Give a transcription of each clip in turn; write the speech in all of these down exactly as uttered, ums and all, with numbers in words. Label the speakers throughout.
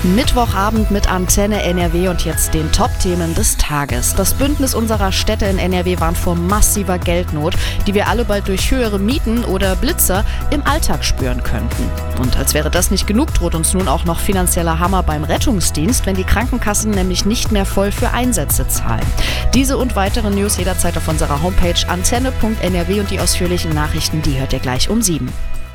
Speaker 1: Mittwochabend mit Antenne N R W und jetzt den Top-Themen des Tages. Das Bündnis unserer Städte in N R W warnt vor massiver Geldnot, die wir alle bald durch höhere Mieten oder Blitzer im Alltag spüren könnten. Und als wäre das nicht genug, droht uns nun auch noch finanzieller Hammer beim Rettungsdienst, wenn die Krankenkassen nämlich nicht mehr voll für Einsätze zahlen. Diese und weitere News jederzeit auf unserer Homepage antenne punkt n r w und die ausführlichen Nachrichten, die hört ihr gleich um sieben.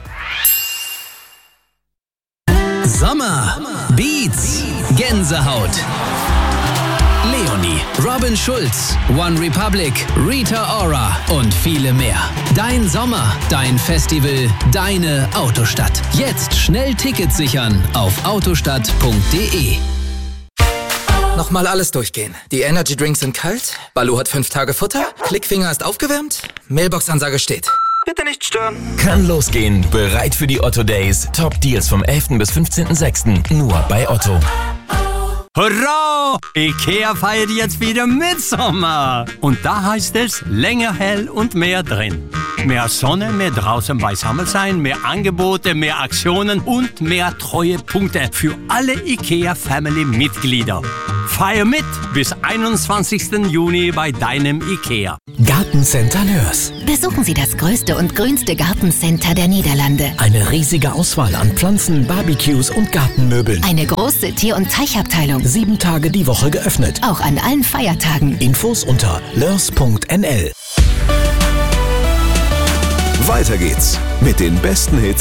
Speaker 2: Sommer, Beats, Gänsehaut. Leonie, Robin Schulz, One Republic, Rita Ora und viele mehr. Dein Sommer, dein Festival, deine Autostadt. Jetzt schnell Tickets sichern auf autostadt punkt de.
Speaker 3: Nochmal alles durchgehen. Die Energy Drinks sind kalt, Balu hat fünf Tage Futter, Klickfinger ist aufgewärmt, Mailbox-Ansage steht. Bitte nicht stören.
Speaker 4: Kann losgehen. Bereit für die Otto Days. Top Deals vom elften bis fünfzehnten sechsten Nur bei Otto.
Speaker 5: Hurra! IKEA feiert jetzt wieder Mitsommer. Und da heißt es länger hell und mehr drin. Mehr Sonne, mehr draußen beisammen sein, mehr Angebote, mehr Aktionen und mehr Treuepunkte für alle IKEA-Family-Mitglieder. Feier mit bis einundzwanzigsten Juni bei deinem IKEA.
Speaker 6: Gartencenter Nörs.
Speaker 7: Besuchen Sie das größte und grünste Gartencenter der Niederlande.
Speaker 6: Eine riesige Auswahl an Pflanzen, Barbecues und Gartenmöbeln.
Speaker 7: Eine große Tier- und Teichabteilung.
Speaker 6: Sieben Tage die Woche geöffnet.
Speaker 7: Auch an allen Feiertagen.
Speaker 6: Infos unter lörs punkt n l.
Speaker 8: Weiter geht's mit den besten Hits